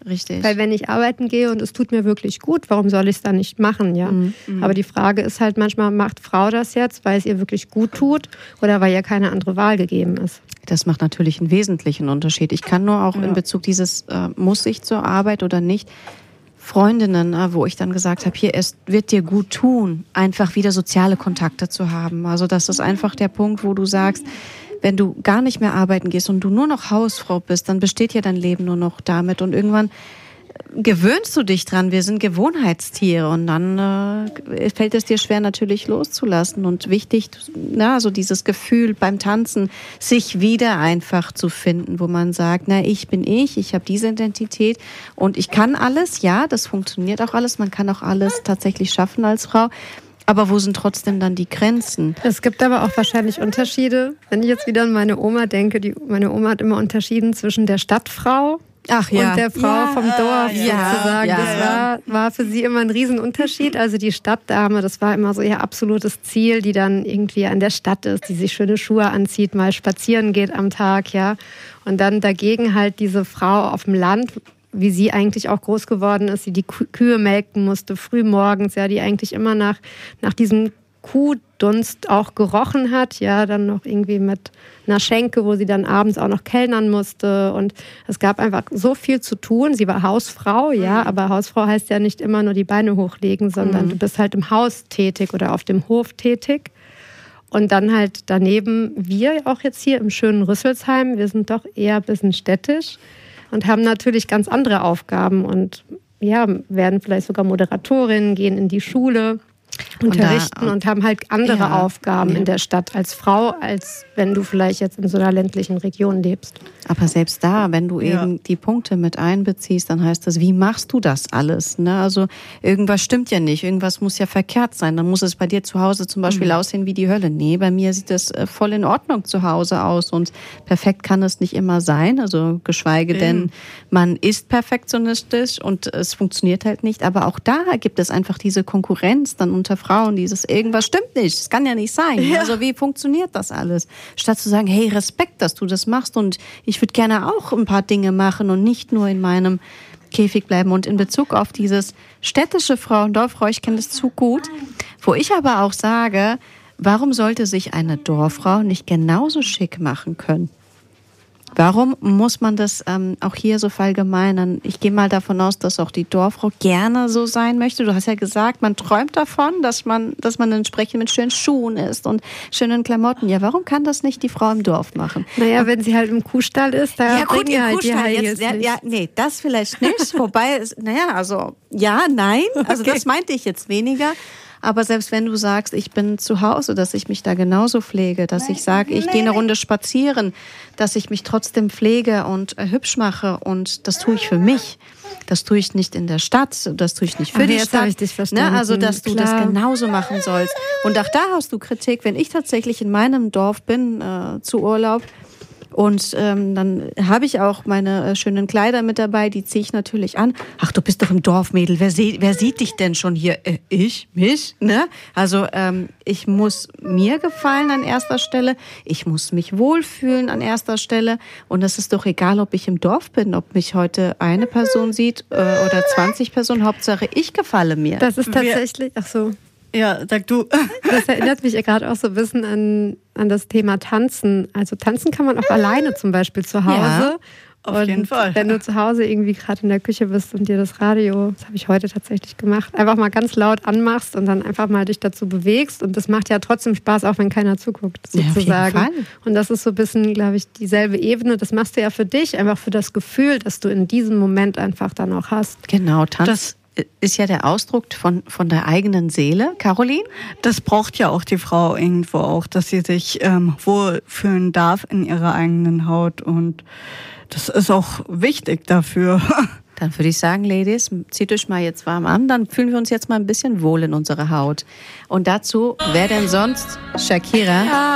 richtig. Weil wenn ich arbeiten gehe und es tut mir wirklich gut, warum soll ich es dann nicht machen, ja? Aber die Frage ist halt manchmal, macht Frau das jetzt, weil es ihr wirklich gut tut oder weil ihr keine andere Wahl gegeben ist? Das macht natürlich einen wesentlichen Unterschied. Ich kann nur auch in Bezug dieses, muss ich zur Arbeit oder nicht, Freundinnen, wo ich dann gesagt habe, hier, es wird dir gut tun, einfach wieder soziale Kontakte zu haben. Also das ist einfach der Punkt, wo du sagst, wenn du gar nicht mehr arbeiten gehst und du nur noch Hausfrau bist, dann besteht ja dein Leben nur noch damit und irgendwann gewöhnst du dich dran. Wir sind Gewohnheitstiere und dann fällt es dir schwer, natürlich loszulassen. Und wichtig, so dieses Gefühl beim Tanzen, sich wieder einfach zu finden, wo man sagt, ich bin ich habe diese Identität und ich kann alles. Ja, das funktioniert auch alles. Man kann auch alles tatsächlich schaffen als Frau. Aber wo sind trotzdem dann die Grenzen? Es gibt aber auch wahrscheinlich Unterschiede. Wenn ich jetzt wieder an meine Oma denke, meine Oma hat immer unterschieden zwischen der Stadtfrau und der Frau vom Dorf sozusagen. Das war für sie immer ein Riesenunterschied. Also die Stadtdame, das war immer so ihr absolutes Ziel, die dann irgendwie an der Stadt ist, die sich schöne Schuhe anzieht, mal spazieren geht am Tag, ja. Und dann dagegen halt diese Frau auf dem Land, wie sie eigentlich auch groß geworden ist, die Kühe melken musste, früh morgens, ja, die eigentlich immer nach diesem Kuhdunst auch gerochen hat, ja, dann noch irgendwie mit einer Schenke, wo sie dann abends auch noch kellnern musste und es gab einfach so viel zu tun. Sie war Hausfrau, ja, aber Hausfrau heißt ja nicht immer nur die Beine hochlegen, sondern du bist halt im Haus tätig oder auf dem Hof tätig. Und dann halt daneben wir auch jetzt hier im schönen Rüsselsheim, wir sind doch eher ein bisschen städtisch und haben natürlich ganz andere Aufgaben und werden vielleicht sogar Moderatorinnen, gehen in die Schule, unterrichten und haben halt andere Aufgaben in der Stadt als Frau, als wenn du vielleicht jetzt in so einer ländlichen Region lebst. Aber selbst da, wenn du eben die Punkte mit einbeziehst, dann heißt das, wie machst du das alles? Ne? Also irgendwas stimmt ja nicht, irgendwas muss ja verkehrt sein. Dann muss es bei dir zu Hause zum Beispiel aussehen wie die Hölle. Nee, bei mir sieht das voll in Ordnung zu Hause aus und perfekt kann es nicht immer sein. Also geschweige denn, man ist perfektionistisch und es funktioniert halt nicht. Aber auch da gibt es einfach diese Konkurrenz dann unter Frauen, dieses irgendwas stimmt nicht, das kann ja nicht sein. Ja. Also wie funktioniert das alles? Statt zu sagen, hey, Respekt, dass du das machst und ich würde gerne auch ein paar Dinge machen und nicht nur in meinem Käfig bleiben. Und in Bezug auf dieses städtische Frau und Dorffrau, ich kenne das zu gut, wo ich aber auch sage, warum sollte sich eine Dorffrau nicht genauso schick machen können? Warum muss man das auch hier so verallgemeinern? Ich gehe mal davon aus, dass auch die Dorffrau gerne so sein möchte. Du hast ja gesagt, man träumt davon, dass man entsprechend mit schönen Schuhen ist und schönen Klamotten. Ja, warum kann das nicht die Frau im Dorf machen? Naja, wenn sie halt im Kuhstall ist, da bringen ja halt die Heils nicht. Nee, das vielleicht nicht. Wobei, nein. Also das meinte ich jetzt weniger. Aber selbst wenn du sagst, ich bin zu Hause, dass ich mich da genauso pflege, dass ich sage, ich gehe eine Runde spazieren, dass ich mich trotzdem pflege und hübsch mache und das tue ich für mich. Das tue ich nicht in der Stadt, das tue ich nicht für die Stadt. Habe ich dich verstanden. Also, dass du das genauso machen sollst. Und auch da hast du Kritik, wenn ich tatsächlich in meinem Dorf bin, zu Urlaub, und dann habe ich auch meine schönen Kleider mit dabei, die ziehe ich natürlich an. Ach, du bist doch im Dorf, Mädel. Wer sieht dich denn schon hier? Ich? Mich? Ne? Also ich muss mir gefallen an erster Stelle. Ich muss mich wohlfühlen an erster Stelle. Und es ist doch egal, ob ich im Dorf bin, ob mich heute eine Person sieht oder 20 Personen. Hauptsache, ich gefalle mir. Das ist tatsächlich, ach so. Ja, sag du. Das erinnert mich gerade auch so ein bisschen an das Thema Tanzen. Also tanzen kann man auch alleine zum Beispiel zu Hause. Ja, auf jeden Fall. Wenn du zu Hause irgendwie gerade in der Küche bist und dir das Radio, das habe ich heute tatsächlich gemacht, einfach mal ganz laut anmachst und dann einfach mal dich dazu bewegst. Und das macht ja trotzdem Spaß, auch wenn keiner zuguckt, sozusagen. Ja, auf jeden Fall. Und das ist so ein bisschen, glaube ich, dieselbe Ebene. Das machst du ja für dich, einfach für das Gefühl, dass du in diesem Moment einfach dann auch hast. Genau, Tanz ist ja der Ausdruck von der eigenen Seele. Caroline? Das braucht ja auch die Frau irgendwo auch, dass sie sich wohlfühlen darf in ihrer eigenen Haut. Und das ist auch wichtig dafür. Dann würde ich sagen, Ladies, zieht euch mal jetzt warm an. Dann fühlen wir uns jetzt mal ein bisschen wohl in unserer Haut. Und dazu, wer denn sonst? Shakira.